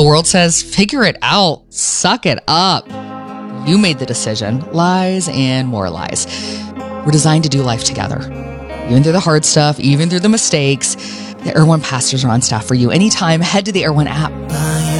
The world says, figure it out, suck it up. You made the decision. Lies and more lies. We're designed to do life together. Even through the hard stuff, even through the mistakes. The Erewhon pastors are on staff for you. Anytime, head to the Erewhon app.